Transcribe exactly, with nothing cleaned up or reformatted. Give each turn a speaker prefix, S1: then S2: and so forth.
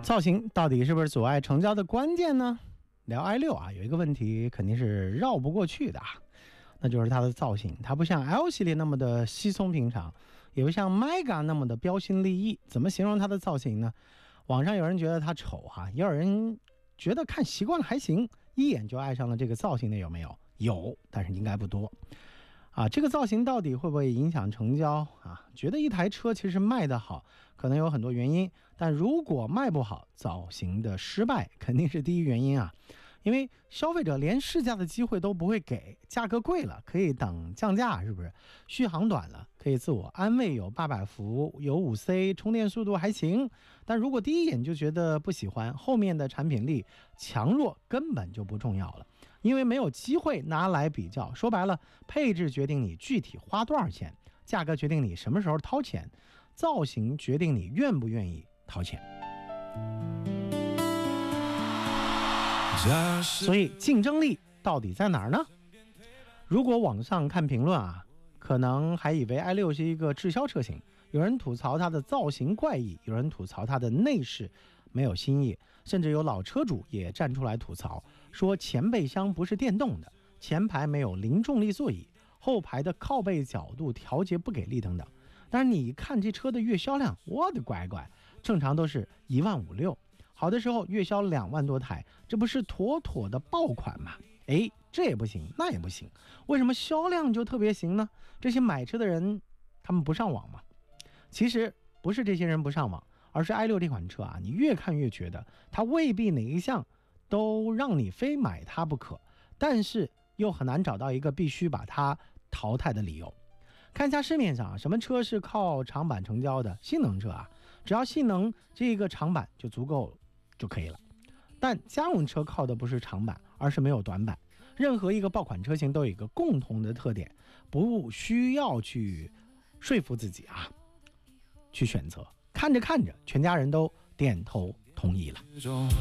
S1: 造型到底是不是阻碍成交的关键呢？聊 i 六 啊，有一个问题肯定是绕不过去的啊，那就是它的造型。它不像 L 系列那么的稀松平常，也不像 Mega 那么的标新立异。怎么形容它的造型呢？网上有人觉得它丑哈、啊，也有人觉得看习惯了还行，一眼就爱上了这个造型的，有没有？有，但是应该不多。啊，这个造型到底会不会影响成交啊？觉得一台车其实卖得好，可能有很多原因，但如果卖不好，造型的失败肯定是第一原因啊。因为消费者连试驾的机会都不会给，价格贵了可以等降价，是不是？续航短了可以自我安慰，有八百伏，有 五 C， 充电速度还行。但如果第一眼就觉得不喜欢，后面的产品力强弱根本就不重要了。因为没有机会拿来比较，说白了，配置决定你具体花多少钱，价格决定你什么时候掏钱，造型决定你愿不愿意掏钱。所以竞争力到底在哪儿呢？如果网上看评论啊，可能还以为 i 六 是一个滞销车型，有人吐槽它的造型怪异，有人吐槽它的内饰没有新意，甚至有老车主也站出来吐槽，说前备箱不是电动的，前排没有零重力座椅，后排的靠背角度调节不给力等等。但是你看这车的月销量，我的乖乖，正常都是一万五六，好的时候月销两万多台，这不是妥妥的爆款吗？哎，这也不行，那也不行，为什么销量就特别行呢？这些买车的人他们不上网吗？其实不是这些人不上网，而是 i 六 这款车啊，你越看越觉得它未必哪一项都让你非买它不可，但是又很难找到一个必须把它淘汰的理由。看一下市面上什么车是靠长板成交的？性能车啊，只要性能这个长板就足够就可以了。但家用车靠的不是长板，而是没有短板。任何一个爆款车型都有一个共同的特点，不需要去说服自己啊，去选择。看着看着，全家人都点头同意了。